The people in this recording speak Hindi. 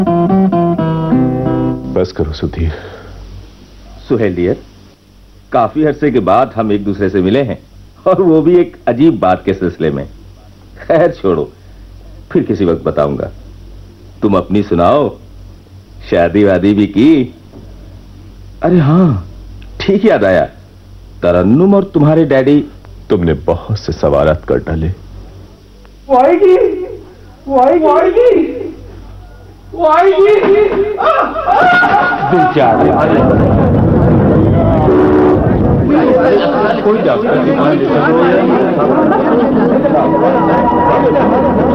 बस करो सुधीर। सुहेल डियर, काफी अरसे के बाद हम एक दूसरे से मिले हैं, और वो भी एक अजीब बात के सिलसिले में। खैर छोड़ो, फिर किसी वक्त बताऊंगा। तुम अपनी सुनाओ, शादी वादी भी की? अरे हाँ, ठीक याद आया, तरन्नुम और तुम्हारे डैडी। तुमने बहुत से सवालात कर डाले। वाइगी, वाइगी, वाइगी, कोई